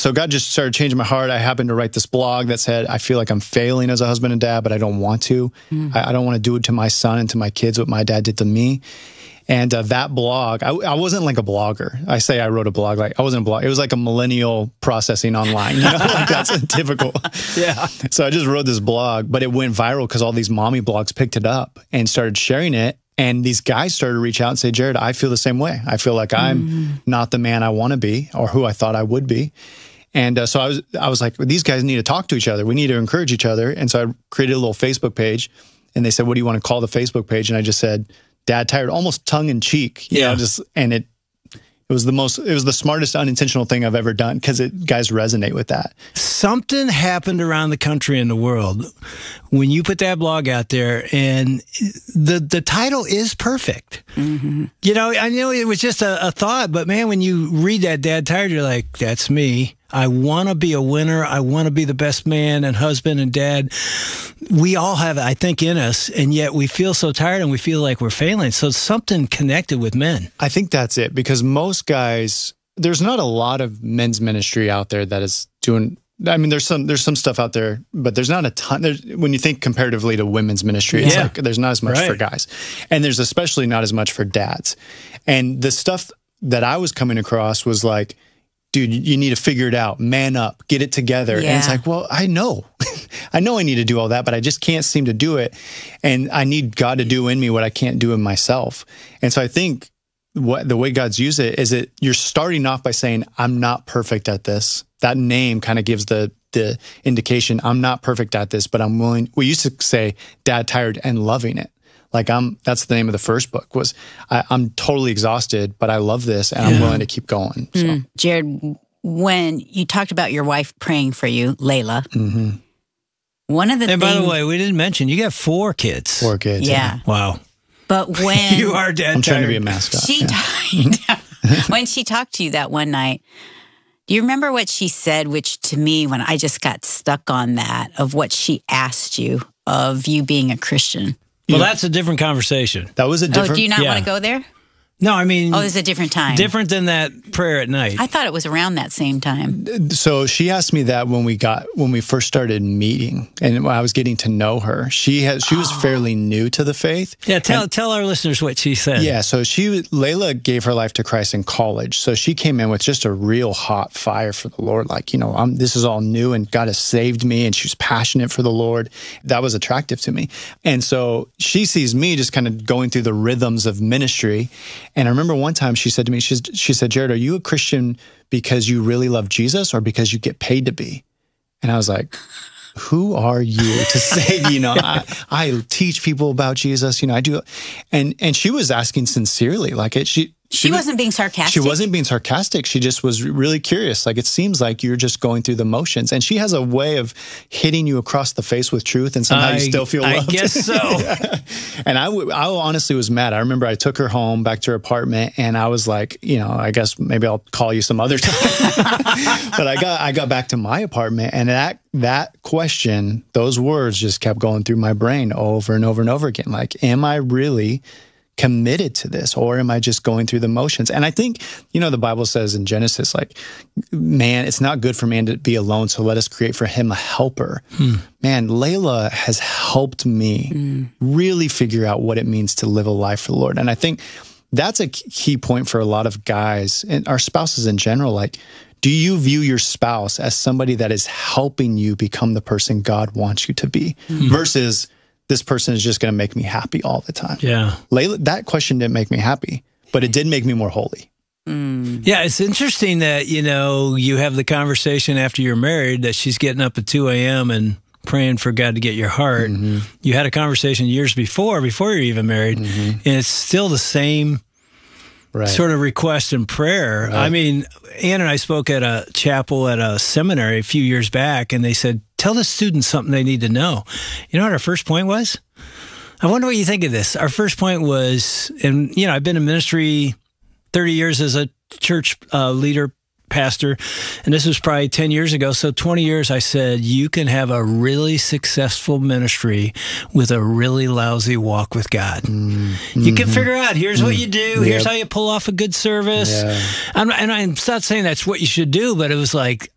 so God just started changing my heart. I happened to write this blog that said, I feel like I'm failing as a husband and dad, but I don't want to. I don't want to do it to my son and to my kids what my dad did to me. And that blog, I wasn't like a blogger. I say I wrote a blog, like I wasn't a blog. It was like a millennial processing online. You know, like that's typical. Yeah. So I just wrote this blog, but it went viral because all these mommy blogs picked it up and started sharing it. And these guys started to reach out and say, Jared, I feel the same way. I feel like I'm not the man I want to be or who I thought I would be. And so I was like, well, these guys need to talk to each other. We need to encourage each other. And so I created a little Facebook page. And they said, what do you want to call the Facebook page? And I just said, Dad Tired, almost tongue in cheek, you know, and it was the smartest unintentional thing I've ever done because guys resonate with that. Something happened around the country and the world when you put that blog out there, and the title is perfect. You know, I know it was just a thought, but man, when you read that, Dad Tired, you're like, that's me. I want to be a winner. I want to be the best man and husband and dad. We all have it, I think, in us, and yet we feel so tired and we feel like we're failing. So something connected with men. I think that's it, because most guys, there's not a lot of men's ministry out there that is doing. I mean, there's some stuff out there, but there's not a ton. When you think comparatively to women's ministry, it's like there's not as much for guys, and there's especially not as much for dads. And the stuff that I was coming across was like, dude, you need to figure it out, man up, get it together. And it's like, well, I know I need to do all that, but I just can't seem to do it. And I need God to do in me what I can't do in myself. And so I think the way God's used it is that you're starting off by saying, I'm not perfect at this. That name kind of gives the indication, I'm not perfect at this, but I'm willing. We used to say, Dad Tired and loving it. Like that's the name of the first book was, I'm totally exhausted, but I love this and I'm willing to keep going. So. Jared, when you talked about your wife praying for you, Layla, one of the things... And by the way, we didn't mention, you got 4 kids. 4 kids. Yeah. Wow. But when... You are Dad I'm trying to Tired. be a mascot. When she talked to you that one night, do you remember what she said, which to me, when I just got stuck on that, of what she asked you, of you being a Christian? Well, that's a different conversation. That was a different... Oh, do you not want to go there? No, I mean... Oh, it's a different time. Different than that prayer at night. I thought it was around that same time. So she asked me that when we first started meeting and when I was getting to know her. She was fairly new to the faith. Yeah, tell our listeners what she said. Yeah, so Layla gave her life to Christ in college. So she came in with just a real hot fire for the Lord. Like, you know, this is all new and God has saved me, and she was passionate for the Lord. That was attractive to me. And so she sees me just kind of going through the rhythms of ministry. And I remember one time she said to me, she said, Jared, are you a Christian because you really love Jesus or because you get paid to be? And I was like, who are you to say, you know, I teach people about Jesus, you know, I do. And she was asking sincerely, like she wasn't being sarcastic. She wasn't being sarcastic. She just was really curious. Like, it seems like you're just going through the motions. And she has a way of hitting you across the face with truth, and somehow you still feel loved. I guess so. Yeah. And I honestly was mad. I remember I took her home back to her apartment, and I was like, you know, I guess maybe I'll call you some other time. But I got back to my apartment, and that question, those words just kept going through my brain over and over and over again. Like, am I really committed to this, or am I just going through the motions? And I think, you know, the Bible says in Genesis, like, man, it's not good for man to be alone, so let us create for him a helper. Man, Layla has helped me really figure out what it means to live a life for the Lord. And I think that's a key point for a lot of guys and our spouses in general. Like, do you view your spouse as somebody that is helping you become the person God wants you to be versus this person is just going to make me happy all the time? Yeah. Layla, that question didn't make me happy, but it did make me more holy. Yeah, it's interesting that, you know, you have the conversation after you're married that she's getting up at 2 a.m. and praying for God to get your heart. You had a conversation years before you're even married, and it's still the same sort of request and prayer. I mean, Ann and I spoke at a chapel at a seminary a few years back, and they said, tell the students something they need to know. You know what our first point was? I wonder what you think of this. Our first point was, and, you know, I've been in ministry 30 years as a church leader, pastor, and this was probably 10 years ago. So 20 years, I said, you can have a really successful ministry with a really lousy walk with God. You can figure out, here's what you do. Here's how you pull off a good service. And I'm not saying that's what you should do, but it was like,